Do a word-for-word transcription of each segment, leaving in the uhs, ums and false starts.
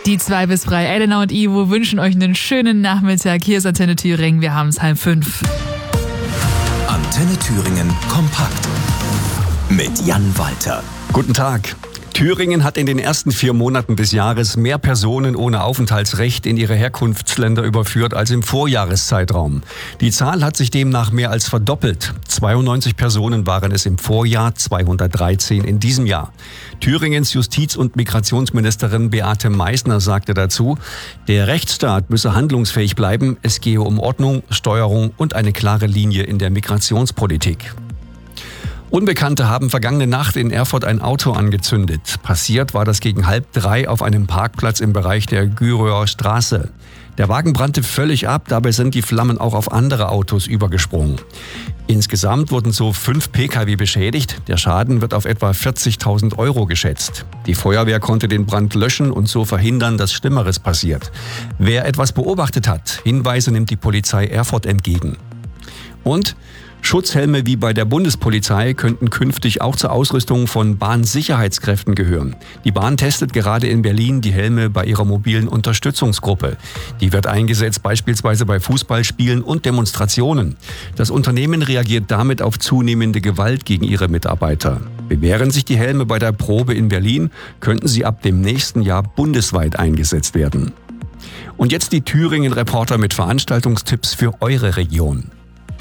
Die zwei bis drei, Elena und Ivo wünschen euch einen schönen Nachmittag. Hier ist Antenne Thüringen, wir haben es halb fünf. Antenne Thüringen kompakt mit Jan Walter. Guten Tag. Thüringen hat in den ersten vier Monaten des Jahres mehr Personen ohne Aufenthaltsrecht in ihre Herkunftsländer überführt als im Vorjahreszeitraum. Die Zahl hat sich demnach mehr als verdoppelt. zweiundneunzig Personen waren es im Vorjahr, zweihundertdreizehn in diesem Jahr. Thüringens Justiz- und Migrationsministerin Beate Meißner sagte dazu, der Rechtsstaat müsse handlungsfähig bleiben. Es gehe um Ordnung, Steuerung und eine klare Linie in der Migrationspolitik. Unbekannte haben vergangene Nacht in Erfurt ein Auto angezündet. Passiert war das gegen halb drei auf einem Parkplatz im Bereich der Güröer Straße. Der Wagen brannte völlig ab, dabei sind die Flammen auch auf andere Autos übergesprungen. Insgesamt wurden so fünf Pkw beschädigt. Der Schaden wird auf etwa vierzigtausend Euro geschätzt. Die Feuerwehr konnte den Brand löschen und so verhindern, dass Schlimmeres passiert. Wer etwas beobachtet hat, Hinweise nimmt die Polizei Erfurt entgegen. Und Schutzhelme wie bei der Bundespolizei könnten künftig auch zur Ausrüstung von Bahnsicherheitskräften gehören. Die Bahn testet gerade in Berlin die Helme bei ihrer mobilen Unterstützungsgruppe. Die wird eingesetzt beispielsweise bei Fußballspielen und Demonstrationen. Das Unternehmen reagiert damit auf zunehmende Gewalt gegen ihre Mitarbeiter. Bewähren sich die Helme bei der Probe in Berlin, könnten sie ab dem nächsten Jahr bundesweit eingesetzt werden. Und jetzt die Thüringen-Reporter mit Veranstaltungstipps für eure Region.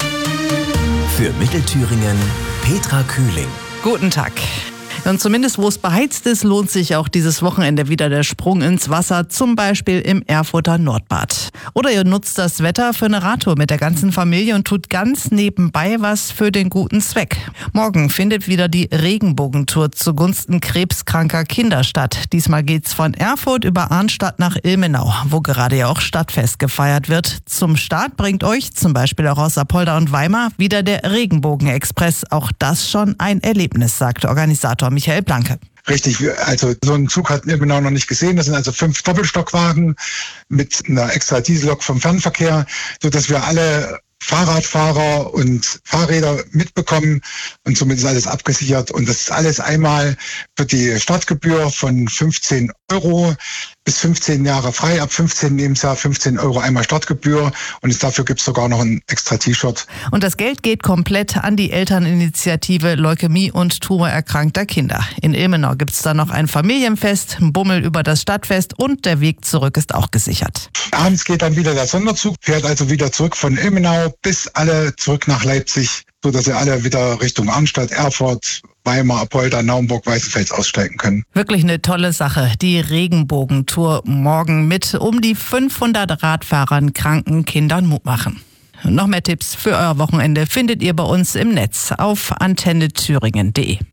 Für Mittelthüringen Petra Kühling. Guten Tag. Und zumindest wo es beheizt ist, lohnt sich auch dieses Wochenende wieder der Sprung ins Wasser, zum Beispiel im Erfurter Nordbad. Oder ihr nutzt das Wetter für eine Radtour mit der ganzen Familie und tut ganz nebenbei was für den guten Zweck. Morgen findet wieder die Regenbogentour zugunsten krebskranker Kinder statt. Diesmal geht's von Erfurt über Arnstadt nach Ilmenau, wo gerade ja auch Stadtfest gefeiert wird. Zum Start bringt euch zum Beispiel auch aus Apolda und Weimar wieder der Regenbogenexpress. Auch das schon ein Erlebnis, sagt Organisator Michael Blanke. Richtig, also so einen Zug hatten wir genau noch nicht gesehen. Das sind also fünf Doppelstockwagen mit einer extra Diesellok vom Fernverkehr, sodass wir alle Fahrradfahrer und Fahrräder mitbekommen und somit ist alles abgesichert. Und das ist alles einmal für die Startgebühr von fünfzehn Euro bis fünfzehn Jahre frei, ab fünfzehn Lebensjahr fünfzehn Euro einmal Startgebühr und dafür gibt es sogar noch ein extra T-Shirt. Und das Geld geht komplett an die Elterninitiative Leukämie und tumorerkrankter Kinder. In Ilmenau gibt es dann noch ein Familienfest, ein Bummel über das Stadtfest und der Weg zurück ist auch gesichert. Abends geht dann wieder der Sonderzug, fährt also wieder zurück von Ilmenau bis alle zurück nach Leipzig, sodass sie alle wieder Richtung Arnstadt, Erfurt, Weimar, Apolda, Naumburg, Weißenfels aussteigen können. Wirklich eine tolle Sache. Die Regenbogentour morgen mit um die fünfhundert Radfahrern, kranken Kindern Mut machen. Noch mehr Tipps für euer Wochenende findet ihr bei uns im Netz auf antenne thüringen punkt de.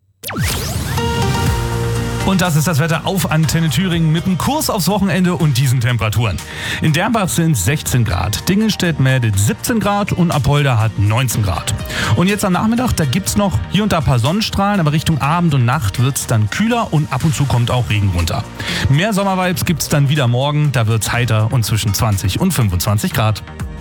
Und das ist das Wetter auf Antenne Thüringen mit einem Kurs aufs Wochenende und diesen Temperaturen. In Dernbach sind sechzehn Grad, Dingelstedt meldet siebzehn Grad und Apolda hat neunzehn Grad. Und jetzt am Nachmittag, da gibt's noch hier und da ein paar Sonnenstrahlen, aber Richtung Abend und Nacht wird's dann kühler und ab und zu kommt auch Regen runter. Mehr Sommervibes gibt's dann wieder morgen, da wird's heiter und zwischen zwanzig und fünfundzwanzig Grad.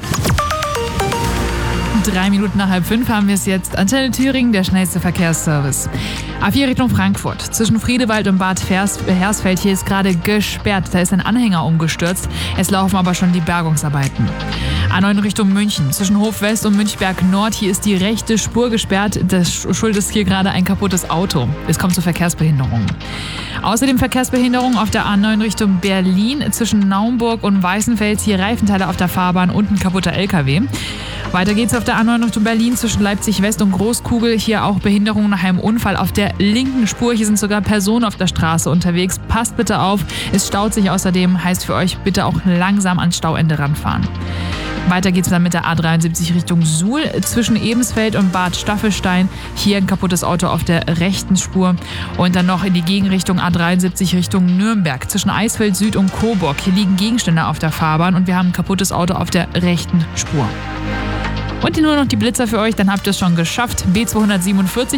Drei Minuten nach halb fünf haben wir es jetzt. Antenne Thüringen, der schnellste Verkehrsservice. A vier Richtung Frankfurt. Zwischen Friedewald und Bad Hersfeld. Hier ist gerade gesperrt. Da ist ein Anhänger umgestürzt. Es laufen aber schon die Bergungsarbeiten. A neun Richtung München. Zwischen Hof West und Münchberg Nord. Hier ist die rechte Spur gesperrt. Das Schuld ist hier gerade ein kaputtes Auto. Es kommt zu Verkehrsbehinderungen. Außerdem Verkehrsbehinderung auf der A neun Richtung Berlin. Zwischen Naumburg und Weißenfels. Hier Reifenteile auf der Fahrbahn und ein kaputter L K W. Weiter geht's auf der A neun Richtung Berlin zwischen Leipzig West und Großkugel. Hier auch Behinderung nach einem Unfall auf der linken Spur. Hier sind sogar Personen auf der Straße unterwegs. Passt bitte auf. Es staut sich außerdem. Heißt für euch bitte auch langsam ans Stauende ranfahren. Weiter geht's dann mit der A dreiundsiebzig Richtung Suhl zwischen Ebensfeld und Bad Staffelstein. Hier ein kaputtes Auto auf der rechten Spur. Und dann noch in die Gegenrichtung A dreiundsiebzig Richtung Nürnberg zwischen Eisfeld Süd und Coburg. Hier liegen Gegenstände auf der Fahrbahn und wir haben ein kaputtes Auto auf der rechten Spur. Und nur noch die Blitzer für euch, dann habt ihr es schon geschafft. B zweihundertsiebenundvierzig